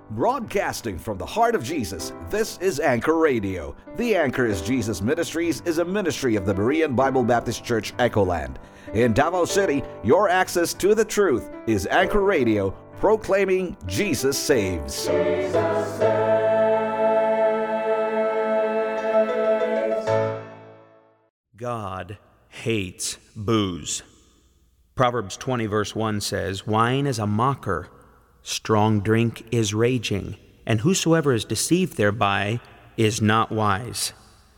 Broadcasting from the heart of Jesus, this is Anchor Radio. The Anchor is Jesus Ministries is a ministry of the Berean Bible Baptist Church, Echoland. In Davao City, your access to the truth is Anchor Radio, proclaiming Jesus saves. Jesus saves. God hates booze. Proverbs 20 verse 1 says, "Wine is a mocker, strong drink is raging, and whosoever is deceived thereby is not wise."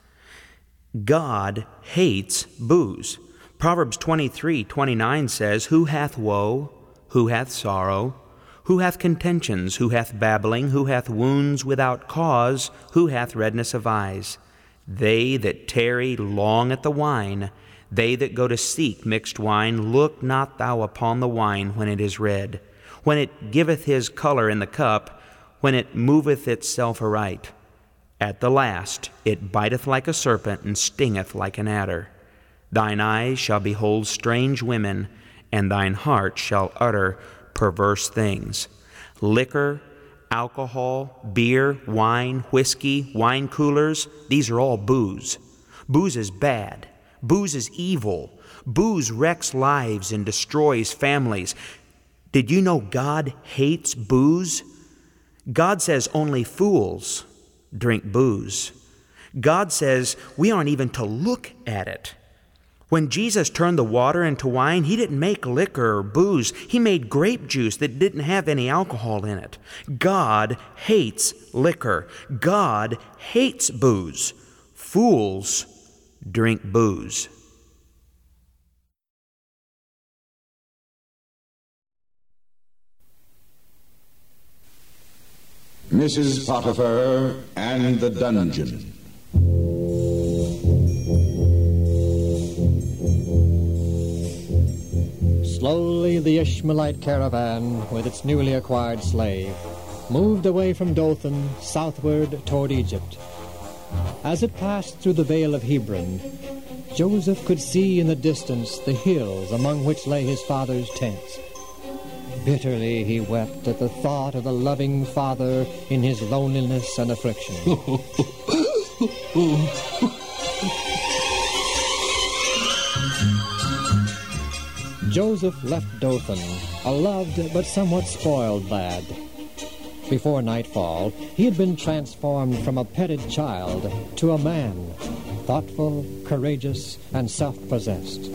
God hates booze. Proverbs 23:29 says, "Who hath woe? Who hath sorrow? Who hath contentions? Who hath babbling? Who hath wounds without cause? Who hath redness of eyes? They that tarry long at the wine, they that go to seek mixed wine, look not thou upon the wine when it is red, when it giveth his color in the cup, when it moveth itself aright. At the last it biteth like a serpent, and stingeth like an adder. Thine eyes shall behold strange women, and thine heart shall utter perverse things." Liquor, alcohol, beer, wine, whiskey, wine coolers, these are all booze. Booze is bad. Booze is evil. Booze wrecks lives and destroys families. Did you know God hates booze? God says only fools drink booze. God says we aren't even to look at it. When Jesus turned the water into wine, he didn't make liquor or booze. He made grape juice that didn't have any alcohol in it. God hates liquor. God hates booze. Fools drink booze. Mrs. Potiphar and the Dungeon. Slowly the Ishmaelite caravan, with its newly acquired slave, moved away from Dothan southward toward Egypt. As it passed through the Vale of Hebron, Joseph could see in the distance the hills among which lay his father's tents. Bitterly he wept at the thought of the loving father in his loneliness and affliction. Joseph left Dothan, a loved but somewhat spoiled lad. Before nightfall, he had been transformed from a petted child to a man, thoughtful, courageous, and self-possessed.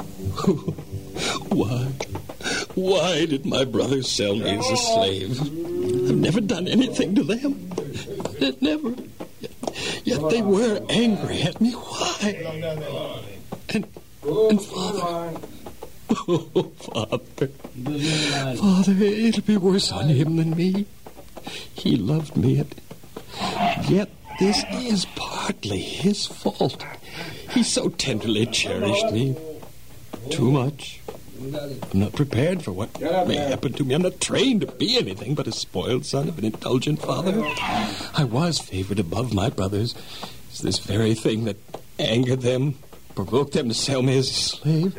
Why did my brothers sell me as a slave? I've never done anything to them. Never. Yet they were angry at me. Why? And Father... Oh, Father, it'll be worse on him than me. He loved me, yet this is partly his fault. He so tenderly cherished me. Too much. I'm not prepared for what may happen to me. I'm not trained to be anything but a spoiled son of an indulgent father. I was favored above my brothers. It's this very thing that angered them, provoked them to sell me as a slave.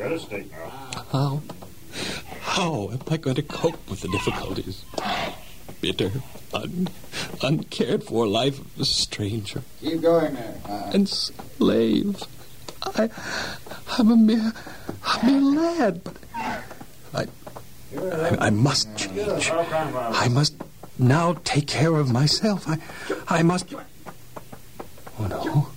How am I going to cope with the difficulties? Bitter, uncared for life of a stranger. Keep going there. And slave. I'm a mere lad, but I must change. I must now take care of myself. I must... Oh, no.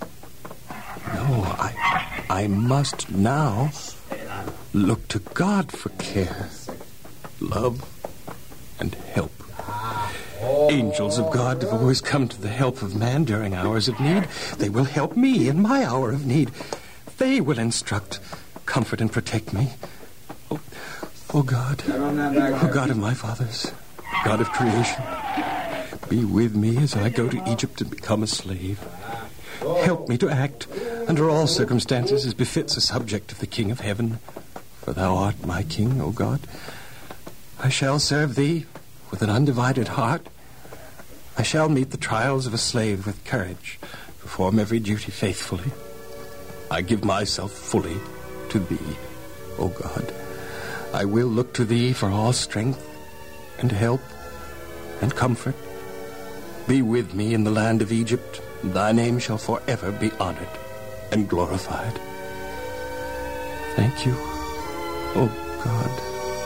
I must now look to God for care, love, and help. Angels of God have always come to the help of man during hours of need. They will help me in my hour of need. They will instruct, comfort, and protect me. Oh God. Oh God of my fathers, God of creation, be with me as I go to Egypt and become a slave. Help me to act under all circumstances as befits a subject of the King of Heaven. For thou art my King, O God. I shall serve thee with an undivided heart. I shall meet the trials of a slave with courage, perform every duty faithfully. I give myself fully to thee, O God. I will look to thee for all strength and help and comfort be with me in the land of Egypt. Thy name shall forever be honored and glorified. Thank you, oh God.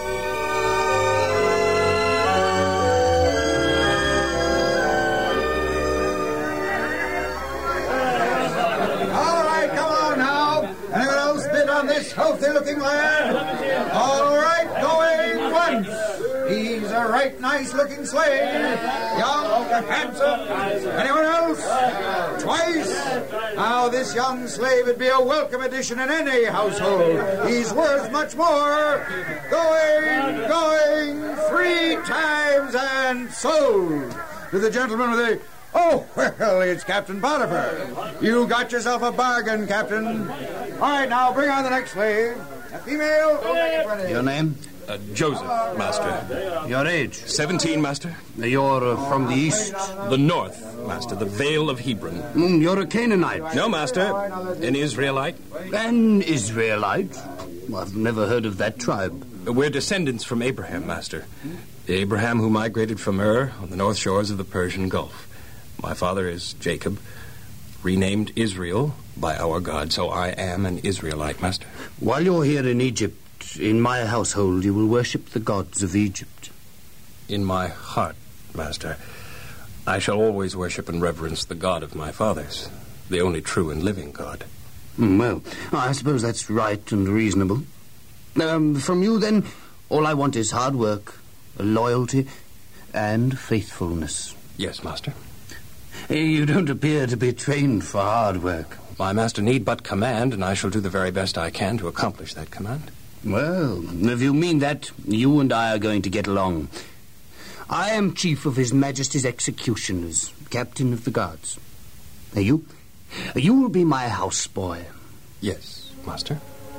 This healthy-looking lad. All right, going once. He's a right nice-looking slave. Young, handsome. Anyone else? Twice. Now, this young slave would be a welcome addition in any household. He's worth much more. Going 3 times and sold. To the gentleman with the... Oh, well, it's Captain Potiphar. You got yourself a bargain, Captain. All right, now, bring on the next slave. A female. Your name? Joseph, Master. Your age? 17, Master. You're from the east? The north, Master, the Vale of Hebron. You're a Canaanite? No, Master. An Israelite. An Israelite? Well, I've never heard of that tribe. We're descendants from Abraham, Master. The Abraham who migrated from Ur on the north shores of the Persian Gulf. My father is Jacob, renamed Israel by our God, so I am an Israelite, Master. While you're here in Egypt, in my household, you will worship the gods of Egypt. In my heart, Master, I shall always worship and reverence the God of my fathers, the only true and living God. Well, I suppose that's right and reasonable. From you, then, all I want is hard work, loyalty, and faithfulness. Yes, Master. You don't appear to be trained for hard work. My master need but command, and I shall do the very best I can to accomplish that command. Well, if you mean that, you and I are going to get along. I am chief of His Majesty's executioners, captain of the guards. You will be my houseboy. Yes, Master.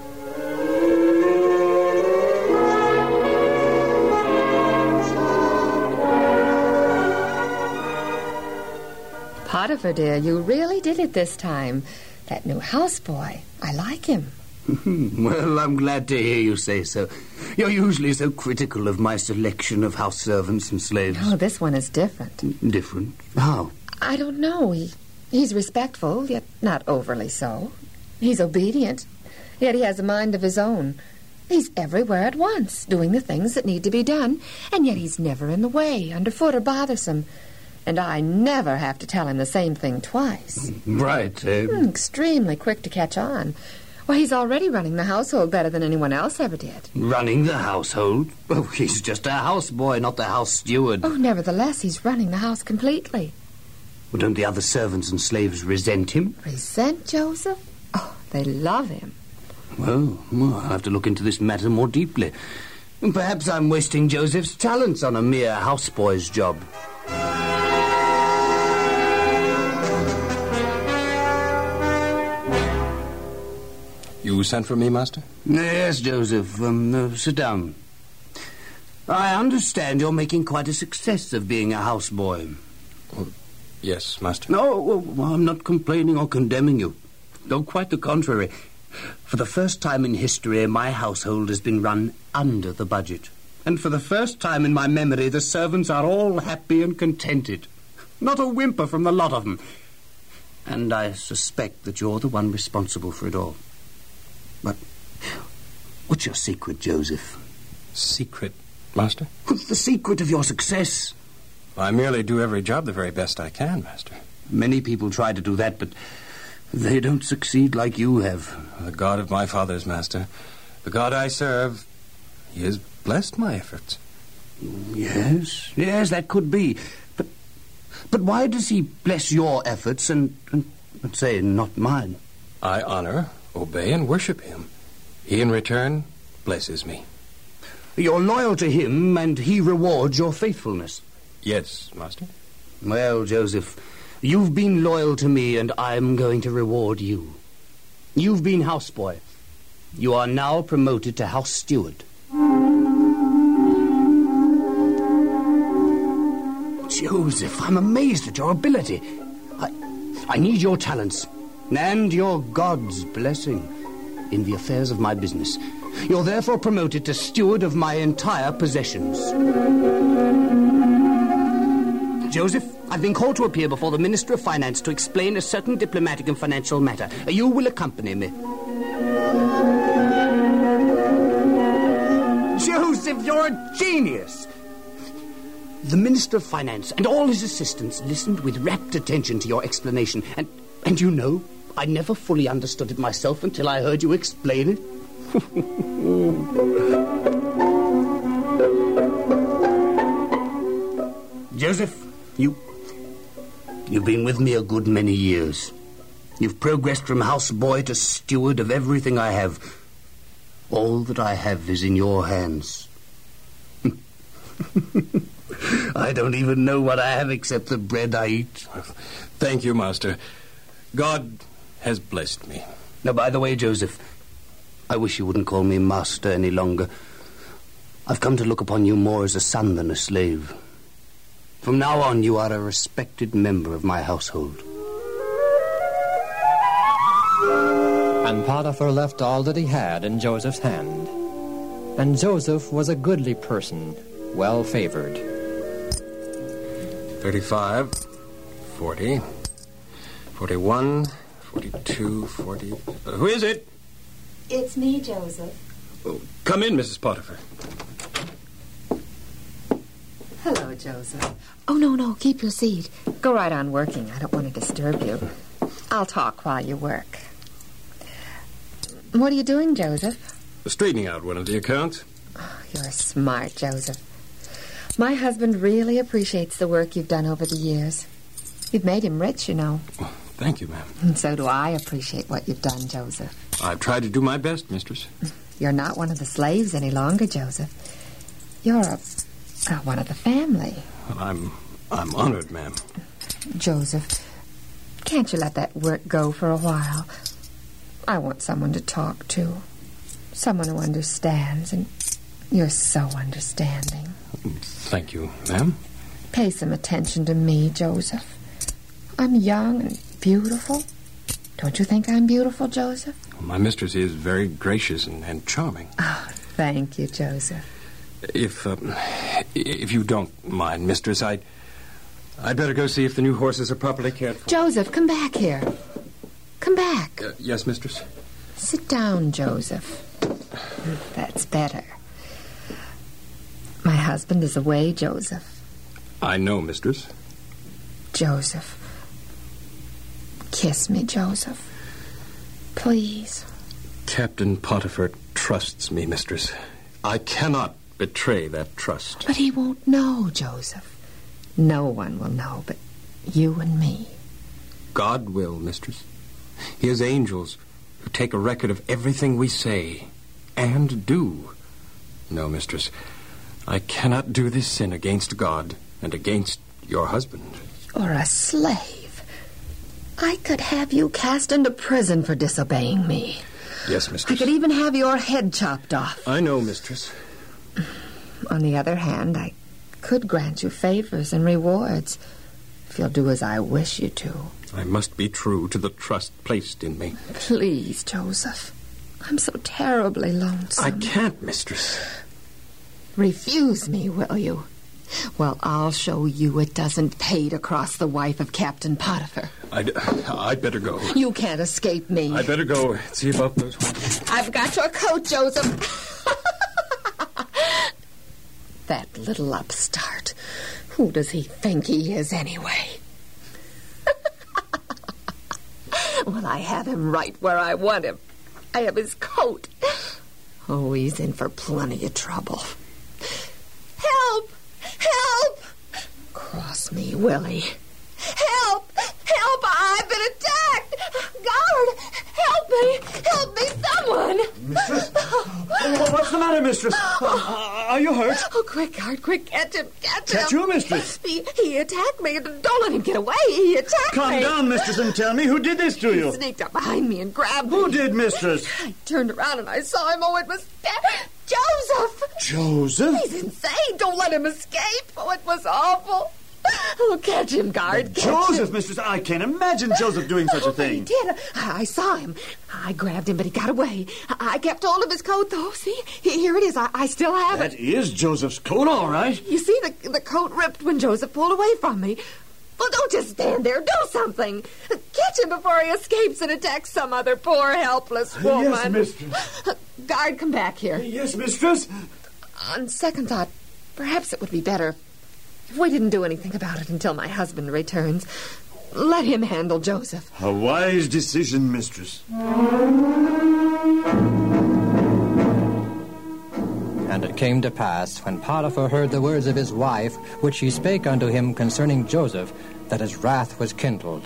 Potiphar, dear, you really did it this time. That new houseboy, I like him. Well, I'm glad to hear you say so. You're usually so critical of my selection of house servants and slaves. Oh, this one is different. Different? How? I don't know. He's respectful, yet not overly so. He's obedient, yet he has a mind of his own. He's everywhere at once, doing the things that need to be done, and yet he's never in the way, underfoot, or bothersome. And I never have to tell him the same thing twice. Right. Extremely quick to catch on. Well, he's already running the household better than anyone else ever did. Running the household? Oh, he's just a houseboy, not the house steward. Oh, nevertheless, he's running the house completely. Well, don't the other servants and slaves resent him? Resent Joseph? Oh, they love him. Well, I'll have to look into this matter more deeply. Perhaps I'm wasting Joseph's talents on a mere houseboy's job. You sent for me, Master? Yes, Joseph. Sit down. I understand you're making quite a success of being a houseboy. Oh, yes, Master. No, I'm not complaining or condemning you. No, quite the contrary. For the first time in history, my household has been run under the budget. And for the first time in my memory, the servants are all happy and contented. Not a whimper from the lot of them. And I suspect that you're the one responsible for it all. But what's your secret, Joseph? Secret, Master? What's the secret of your success? I merely do every job the very best I can, Master. Many people try to do that, but they don't succeed like you have. The God of my fathers, Master, the God I serve, He has blessed my efforts. Yes, that could be. But why does He bless your efforts and say not mine? I honor, obey, and worship Him. He, in return, blesses me. You're loyal to Him, and He rewards your faithfulness. Yes, Master. Well, Joseph, you've been loyal to me, and I'm going to reward you. You've been houseboy. You are now promoted to house steward. Joseph, I'm amazed at your ability. I need your talents and your God's blessing in the affairs of my business. You're therefore promoted to steward of my entire possessions. Joseph, I've been called to appear before the Minister of Finance to explain a certain diplomatic and financial matter. You will accompany me. Joseph, you're a genius! The Minister of Finance and all his assistants listened with rapt attention to your explanation. And you know, I never fully understood it myself until I heard you explain it. Joseph, you've been with me a good many years. You've progressed from houseboy to steward of everything I have. All that I have is in your hands. I don't even know what I have except the bread I eat. Thank you, Master. God has blessed me. Now, by the way, Joseph, I wish you wouldn't call me master any longer. I've come to look upon you more as a son than a slave. From now on, you are a respected member of my household. And Potiphar left all that he had in Joseph's hand. And Joseph was a goodly person, well favored. 35, 40, 41, 42, 40... who is it? It's me, Joseph. Oh, come in, Mrs. Potiphar. Hello, Joseph. Oh, no, keep your seat. Go right on working. I don't want to disturb you. I'll talk while you work. What are you doing, Joseph? Straightening out one of the accounts. Oh, you're smart, Joseph. My husband really appreciates the work you've done over the years. You've made him rich, you know. Oh, thank you, ma'am. And so do I appreciate what you've done, Joseph. I've tried to do my best, mistress. You're not one of the slaves any longer, Joseph. You're one of the family. Well, I'm honored, ma'am. Joseph, can't you let that work go for a while? I want someone to talk to. Someone who understands, and you're so understanding. Thank you, ma'am. Pay some attention to me, Joseph. I'm young and beautiful. Don't you think I'm beautiful, Joseph? Well, my mistress is very gracious and charming. Oh, thank you, Joseph. If you don't mind, mistress, I'd better go see if the new horses are properly cared for. Joseph, come back here. Come back. Yes, mistress? Sit down, Joseph. That's better. My husband is away, Joseph. I know, mistress. Joseph. Kiss me, Joseph. Please. Captain Potiphar trusts me, mistress. I cannot betray that trust. But he won't know, Joseph. No one will know but you and me. God will, mistress. He has angels who take a record of everything we say and do. No, mistress, I cannot do this sin against God and against your husband. You're a slave. I could have you cast into prison for disobeying me. Yes, mistress. I could even have your head chopped off. I know, mistress. On the other hand, I could grant you favors and rewards if you'll do as I wish you to. I must be true to the trust placed in me. Please, Joseph. I'm so terribly lonesome. I can't, mistress. Refuse me, will you? Well, I'll show you it doesn't pay to cross the wife of Captain Potiphar. I'd better go. You can't escape me. I'd better go and see about those horses. I've got your coat, Joseph. That little upstart. Who does he think he is, anyway? Well, I have him right where I want him. I have his coat. Oh, he's in for plenty of trouble. Help! Help! Cross me, Willie. Help! Help! I've been attacked! Guard! Help me! Help me, someone! Mistress? What's the matter, mistress? Are you hurt? Oh, quick, guard, quick, catch him, catch him. Catch you, mistress? He attacked me. Don't let him get away. He attacked me. Calm down, mistress, and tell me who did this to you. He sneaked up behind me and grabbed me. Who did, mistress? I turned around and I saw him. Oh, it was Joseph. Joseph? He's insane. Don't let him escape. Oh, it was awful. Oh, catch him, guard. Catch Joseph, him. mistress, I can't imagine Joseph doing such a thing. He did. I saw him. I grabbed him, but he got away. I kept hold of his coat, though. See? Here it is. I still have it. That is Joseph's coat, all right. You see, the coat ripped when Joseph pulled away from me. Well, don't just stand there. Do something. Catch him before he escapes and attacks some other poor, helpless woman. Yes, mistress. Guard, come back here. Yes, mistress. On second thought, perhaps it would be better if we didn't do anything about it until my husband returns. Let him handle Joseph. A wise decision, mistress. And it came to pass, when Potiphar heard the words of his wife, which she spake unto him concerning Joseph, that his wrath was kindled.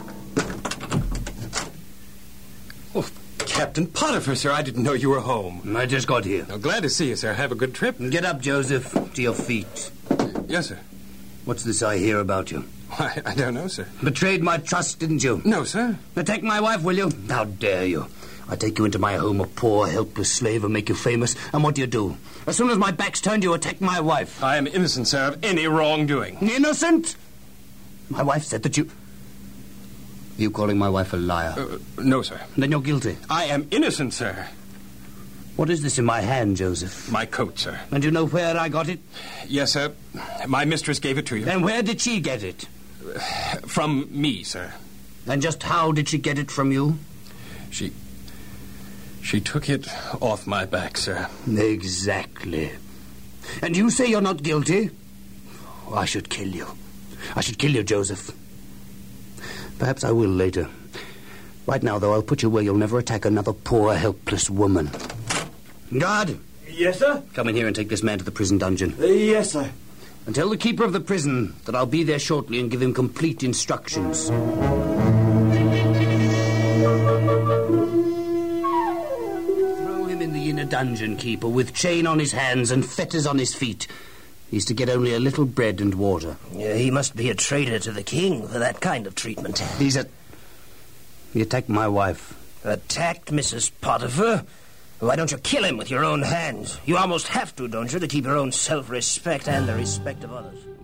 Oh, Captain Potiphar, sir, I didn't know you were home. I just got here. Oh, glad to see you, sir. Have a good trip. Get up, Joseph, to your feet. Yes, sir. What's this I hear about you? Why, I don't know, sir. Betrayed my trust, didn't you? No, sir. Attack my wife, will you? How dare you? I take you into my home, a poor, helpless slave, and make you famous. And what do? As soon as my back's turned, you attack my wife. I am innocent, sir, of any wrongdoing. Innocent? My wife said that you... Are you calling my wife a liar? No, sir. Then you're guilty. I am innocent, sir. What is this in my hand, Joseph? My coat, sir. And you know where I got it? Yes, sir. My mistress gave it to you. Then where did she get it? From me, sir. And just how did she get it from you? She took it off my back, sir. Exactly. And you say you're not guilty? Oh, I should kill you. I should kill you, Joseph. Perhaps I will later. Right now, though, I'll put you where you'll never attack another poor, helpless woman. Guard! Yes, sir? Come in here and take this man to the prison dungeon. Yes, sir. And tell the keeper of the prison that I'll be there shortly and give him complete instructions. In a dungeon, keeper, with chain on his hands and fetters on his feet. He's to get only a little bread and water. Yeah, he must be a traitor to the king for that kind of treatment. He attacked my wife. Attacked Mrs. Potiphar? Why don't you kill him with your own hands? You almost have to, don't you, to keep your own self-respect and the respect of others?